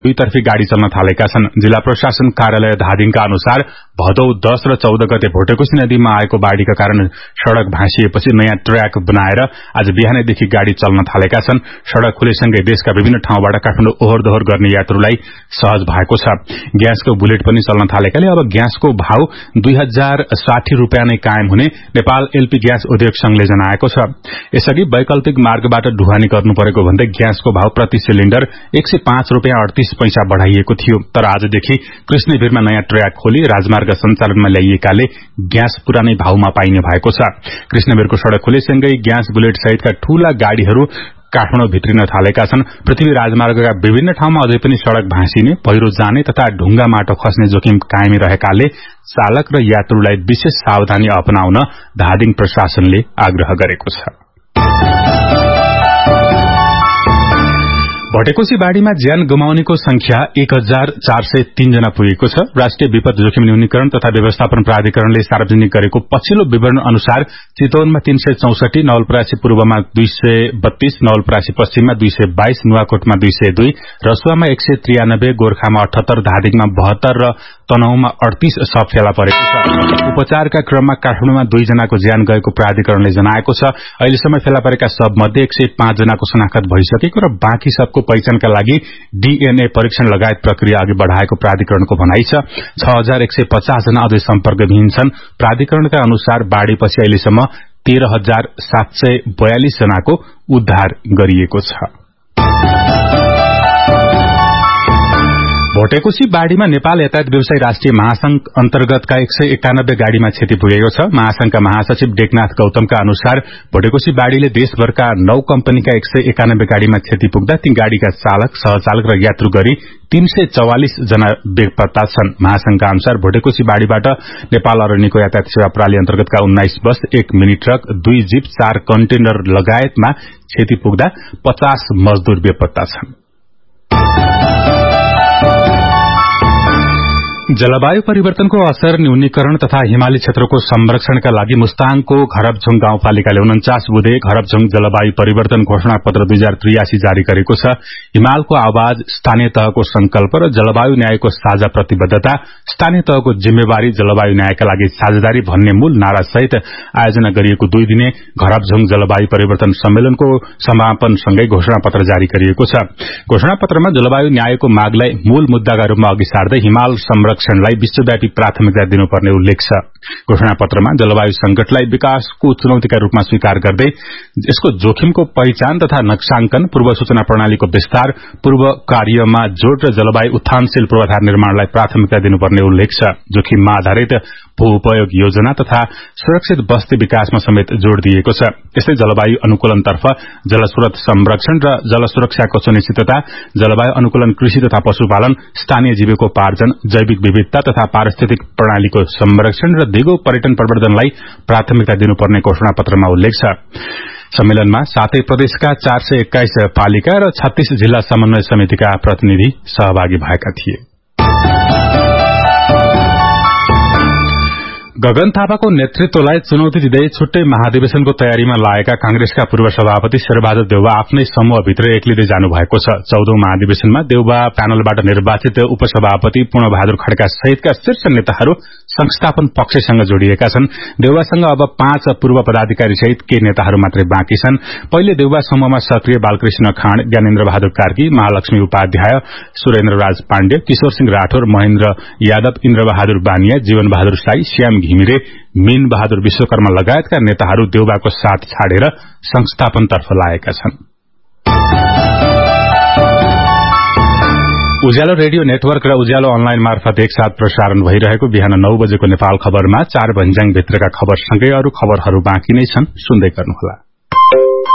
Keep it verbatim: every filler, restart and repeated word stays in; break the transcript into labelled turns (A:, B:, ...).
A: दुईतर्फी गाड़ी चल्न थालेका छन्। जिल्ला प्रशासन कार्यालय धादिङका अनुसार भदौ दस र चौध गते भोटेकोशी नदीमा आएको बाढ़ीका कारण सड़क भाँसिएपछि नयाँ ट्र्याक बनाएर आज बिहानैदेखि गाड़ी चल्न थालेका छन्। सड़क खुलेसँगै देशका विभिन्न ठाउँबाट काठमाडौँ ओहोर दोहोर गर्ने यात्रुलाई सहज भएको छ। ग्यासको बुलेट पनि चल्न थालेकाले अब ग्यासको भाव दुई हजार साठी रूपियाँ नै कायम हुने नेपाल एलपी ग्यास उद्योग संघले जनाएको छ। यसअघि वैकल्पिक मार्गबाट ढुवानी गर्नु परेको भन्दै ग्यासको भाव प्रति सिलिण्डर एक सय पाँच रूपियाँ अडतीस पैसा बढ़ाइएको थियो। तर आजदेखि कृष्णवीरमा नयाँ ट्र्याक खोली राजमार्ग सञ्चालनमा ल्याइएकाले ग्यास पुरानै भावमा पाइने भएको छ। कृष्णवीरको सड़क खुलेसँगै ग्यास बुलेट सहितका ठूला गाड़ीहरू काठमाडौँ भित्रिन थालेका छन्। पृथ्वी राजमार्गका विभिन्न ठाउँमा अझै पनि सड़क भाँसिने, पहिरो जाने तथा ढुंगा माटो खस्ने जोखिम कायमै रहेकाले चालक र यात्रुलाई विशेष सावधानी अपनाउन धादिङ प्रशासनले आग्रह गरेको छ। भटेकोशी बाढ़ीमा ज्यान गुमाउनेको संख्या एक हजार चार सय तीन जना पुगेको छ। राष्ट्रिय विपद जोखिम न्यूनीकरण तथा व्यवस्थापन प्राधिकरणले सार्वजनिक गरेको पछिल्लो विवरण अनुसार चितवनमा तीन सय चौसठी, नवलपरासी पूर्वमा दुई सय बत्तीस, नवलपरासी पश्चिममा दुई सय बाइस, नुवाकोटमा दुई सय दुई, रसुवामा एक सय त्रियानब्बे, गोर्खामा अठहत्तर, धादिङमा बहत्तर र तनहुमा अडतीस शव फेला परेको छ। उपचारका क्रममा काठमाडौँमा दुई जनाको ज्यान गएको प्राधिकरणले जनाएको छ। अहिलेसम्म फेला परेका शव मध्ये एक सय पाँच जनाको शनाखत भइसकेको र बाँकी सबको पहिचानका लागि डीएनए परीक्षण लगायत प्रक्रिया अघि बढ़ाएको प्राधिकरणको भनाइ छ। छ हजार एक सय पचास जना अझै सम्पर्कविहीन छन्। प्राधिकरणका अनुसार बाढ़ीपछि अहिलेसम्म तेह्र हजार सात सय बयालिस जनाको उद्धार गरिएको छ। भोटेकोशी बाढ़ीमा नेपाल यातायात व्यवसायी राष्ट्रिय महासंघ अन्तर्गतका एक सय एकानब्बे गाड़ीमा क्षति पुगेको छ। महासंघका महासचिव डेकनाथ गौतमका अनुसार भोटेकोशी बाढ़ीले देशभरका नौ कम्पनीका एक सय एकानब्बे गाड़ीमा क्षति पुग्दा ती गाड़ीका चालक, सहचालक र यात्रु गरी तीन सय चौवालिस जना बेपत्ता छन्। महासंघका अनुसार भोटेकोशी बाढ़ीबाट नेपाल अरण्यको यातायात सेवा प्रणाली अन्तर्गतका उन्नाइस बस, एक मिनी ट्रक, दुई जीप, चार कन्टेनर लगायतमा क्षति पुग्दा पचास मजदूर बेपत्ता छन्। जलवायु परिवर्तनको असर न्यूनीकरण तथा हिमाली क्षेत्रको संरक्षणका लागि मुस्ताङको घरबझुङ गाउँपालिकाले उन्चास बुधे घरबझुङ जलवायु परिवर्तन घोषणा पत्र दुई हजार त्रियासी जारी गरेको छ। हिमालको आवाज, स्थानीय तहको संकल्प र जलवायु न्यायको साझा प्रतिबद्धता, स्थानीय तहको जिम्मेवारी, जलवायु न्यायका लागि साझेदारी भन्ने मूल नारा सहित आयोजना गरिएको दुई दिने घरबझुङ जलवायु परिवर्तन सम्मेलनको समापनसँगै घोषणा पत्र जारी गरिएको छ। घोषणा पत्रमा जलवायु न्यायको मागलाई मूल मुद्दाका रूपमा अघि सार्दै हिमाल संरक्षणलाई विश्वव्यापी प्राथमिकता दिनुपर्ने उल्लेख छ। घोषणा पत्रमा जलवायु संकटलाई विकासको चुनौतीका रूपमा स्वीकार गर्दै यसको जोखिमको पहिचान तथा नक्साङ्कन, पूर्व सूचना प्रणालीको विस्तार, पूर्व कार्यमा जोड र जलवायु उत्थानशील पूर्वाधार निर्माणलाई प्राथमिकता दिनुपर्ने उल्लेख छ। जोखिममा आधारित भू उपयोग योजना तथा सुरक्षित बस्ती विकासमा समेत जोड़ दिएको छ। यस्तै जलवायु अनुकूलनतर्फ जलस्रोत संरक्षण र जल सुरक्षाको सुनिश्चितता, जलवायु अनुकूलन कृषि तथा पशुपालन, स्थानीय जीविकोपार्जन, जैविक विविधता तथा पारिस्थितिक प्रणालीको संरक्षण र दिगो पर्यटन प्रवर्धनलाई प्राथमिकता दिनुपर्ने घोषणा पत्रमा उल्लेख छ। सम्मेलनमा सातै प्रदेशका चार सय एक्काइस पालिका र छत्तीस जिल्ला समन्वय समितिका प्रतिनिधि सहभागी भएका थिए। गगन थापाको नेतृत्वलाई चुनौती दिँदै छुट्टै महाधिवेशनको तयारीमा लागेका कांग्रेसका पूर्व सभापति शेरबहादुर देउवा आफ्नै समूहभित्र एक्लिँदै जानुभएको छ। चौधौं महाधिवेशनमा देउवा प्यानलबाट निर्वाचित उपसभापति पूर्णबहादुर खड्का सहितका शीर्ष नेताहरू संस्थापन पक्षसँग जोडिएका छन्। देउवासँग अब पाँच पूर्व पदाधिकारी सहित के नेताहरू मात्रै बाँकी छन्। पहिले देउवा समूहमा सक्रिय बालकृष्ण खाँड, ज्ञानेन्द्र बहादुर कार्की, महालक्ष्मी उपाध्याय, सुरेन्द्र राज पाण्डे, किशोर सिंह राठौर, महेन्द्र यादव, इन्द्र बहादुर बानिया, जीवन बहादुर साई, श्याम घिमिरे, मीन बहादुर विश्वकर्मा लगायतका नेताहरू देउवाको साथ छाडेर संस्थापनतर्फ लागेका छन्। उज्यालो रेडियो नेटवर्क र उज्यालो अनलाइन मार्फत एकसाथ प्रसारण भइरहेको बिहान नौ बजेको नेपाल खबरमा चार भन्ज्याङ भित्रका खबरसँगै अरू खबरहरू बाँकी नै छन्, सुन्दै गर्नुहोला।